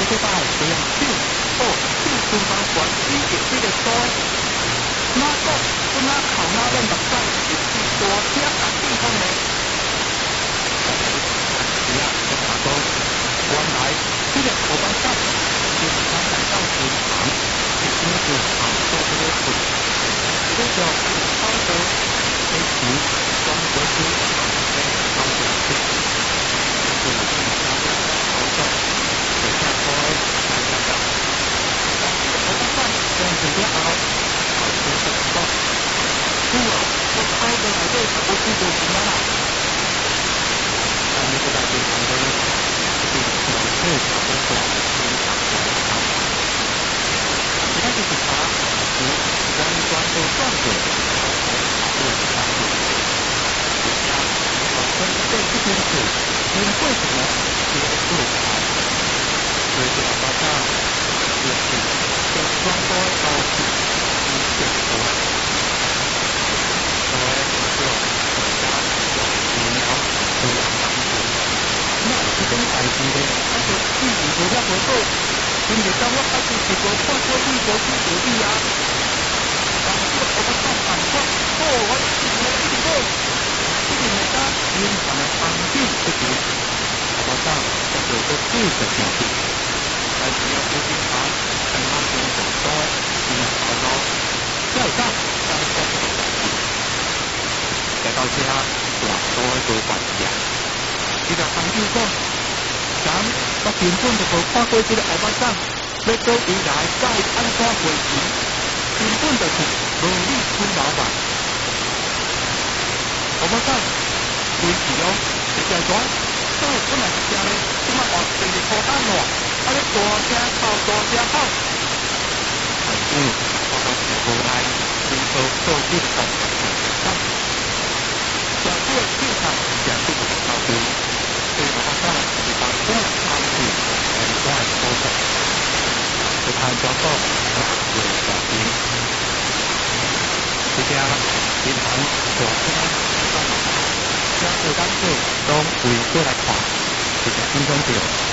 这摆这样手，哦，手顺方管理着这个所，哪个不哪靠哪边目屎，一直大声打地方呢？是啊，这大哥，原来这个后半生就是咱来到银行，是因为行做这个事，这个叫操作，这是专门是行的操作事，就是操作，等下说来讲讲，后半生这样子了后，好，就是说，是啊，我操作来这，我去做什么啦？你不在银行的，这个可能会产生出来的影响比较大。其他就是啥？是相关的断点，对相对比较本身对这件事，因为为什么这个不能谈？所以这个大家就是跟双方都是一线出来，所以就大家有疫苗都有帮助。那这种代志咧，啊就自然无了无好，因为当我开始是个看过美国去处理啊，但是我不看反观，哦，我是我一定好，一定会甲银行的环境这边，我讲叫做个对的条件，但是要对银行跟他们所说银行好咯，要上相关的环境，来到这大多都关系啊。这个环境讲，咱我根本就无看过这个后半生，要到未来再安怎维持，根本就是无理取闹嘛。后半生维持哦，一条船，所以本来是这样的，即马换第二套单咯，啊咧大声吵，大声吼，但是我讲是无奈，如何做这个方向是上，政府的政策也是不到位。对我讲是把这样参与很快收成，不太交到有小心。这家银行大声讲，将有当时都回过来看，这个新中条。